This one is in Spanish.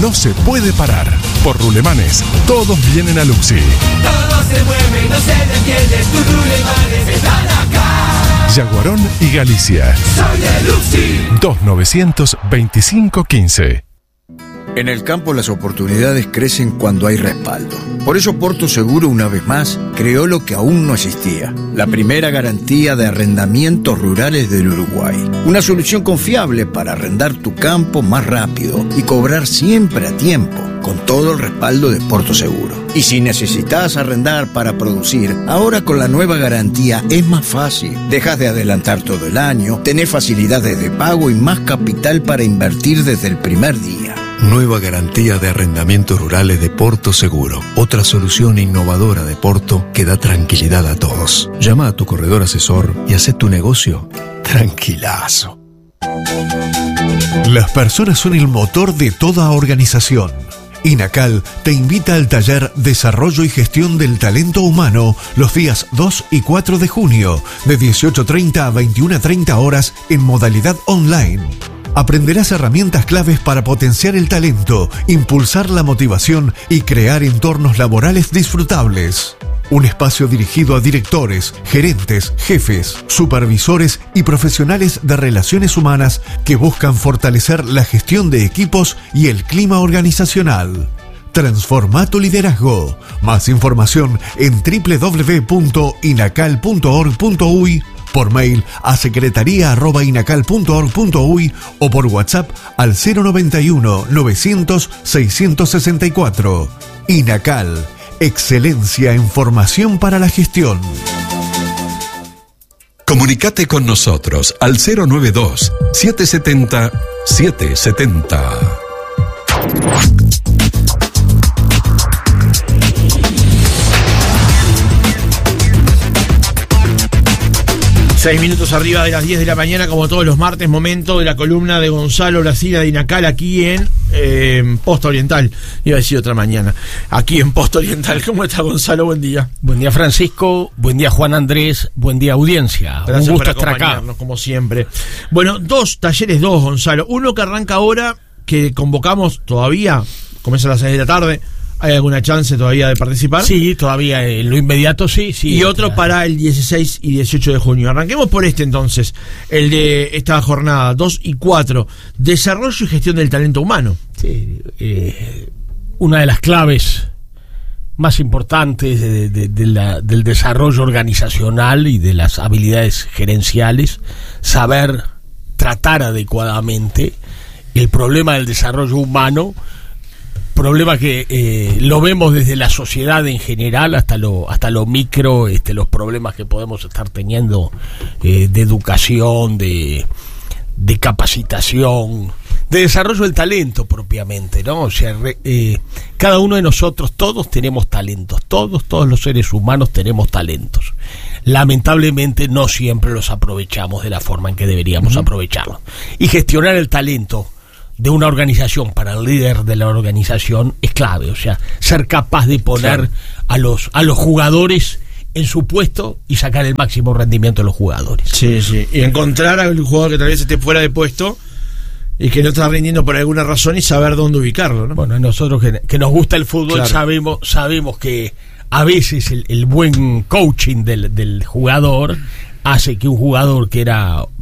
no se puede parar. Por Rulemanes, todos vienen a Luxi. Todo se mueve y no se detiene, tus Rulemanes están acá. Yaguarón y Galicia. Soy de Luxi. 292515. En el campo las oportunidades crecen cuando hay respaldo. Por eso Porto Seguro, una vez más, creó lo que aún no existía: la primera garantía de arrendamientos rurales del Uruguay. Una solución confiable para arrendar tu campo más rápido y cobrar siempre a tiempo, con todo el respaldo de Porto Seguro. Y si necesitas arrendar para producir, ahora con la nueva garantía es más fácil. Dejas de adelantar todo el año, tenés facilidades de pago y más capital para invertir desde el primer día. Nueva garantía de arrendamientos rurales de Porto Seguro. Otra solución innovadora de Porto que da tranquilidad a todos. Llama a tu corredor asesor y haz tu negocio tranquilazo. Las personas son el motor de toda organización. INACAL te invita al taller Desarrollo y Gestión del Talento Humano los días 2 y 4 de junio, de 18:30 a 21:30 horas en modalidad online. Aprenderás herramientas claves para potenciar el talento, impulsar la motivación y crear entornos laborales disfrutables. Un espacio dirigido a directores, gerentes, jefes, supervisores y profesionales de relaciones humanas que buscan fortalecer la gestión de equipos y el clima organizacional. Transforma tu liderazgo. Más información en www.inacal.org.uy, por mail a secretaría@inacal.org.uy o por WhatsApp al 091 900 664. INACAL. Excelencia en formación para la gestión. Comunicate con nosotros al 092-770-770. 6 minutos arriba de las 10 de la mañana, como todos los martes, momento de la columna de Gonzalo Brasila de INACAL aquí en Posta Oriental. Iba a decir otra mañana. Aquí en Posta Oriental. ¿Cómo está, Gonzalo? Buen día. Buen día, Francisco. Buen día, Juan Andrés. Buen día, audiencia. Gracias un gusto por estar acá. Como siempre. Bueno, talleres 2, Gonzalo. Uno que arranca ahora, que convocamos todavía, comienza a las 6 de la tarde. ¿Hay alguna chance todavía de participar? Sí, todavía en lo inmediato sí. Y otro para el 16 y 18 de junio. Arranquemos por entonces, el de esta jornada, 2 y 4, desarrollo y gestión del talento humano. Sí, una de las claves más importantes del desarrollo organizacional y de las habilidades gerenciales, saber tratar adecuadamente el problema del desarrollo humano. Problema que lo vemos desde la sociedad en general hasta lo micro, los problemas que podemos estar teniendo de educación, de capacitación, de desarrollo del talento propiamente, ¿no? O sea, cada uno de nosotros, todos tenemos talentos, todos los seres humanos tenemos talentos. Lamentablemente no siempre los aprovechamos de la forma en que deberíamos aprovecharlos. Y gestionar el talento de una organización para el líder de la organización es clave, o sea, ser capaz de poner a los jugadores en su puesto y sacar el máximo rendimiento de los jugadores. Sí, y encontrar al jugador que tal vez esté fuera de puesto y que no está rindiendo por alguna razón y saber dónde ubicarlo, ¿no? Bueno, nosotros que nos gusta el fútbol, sabemos que a veces el buen coaching del jugador hace que un jugador que era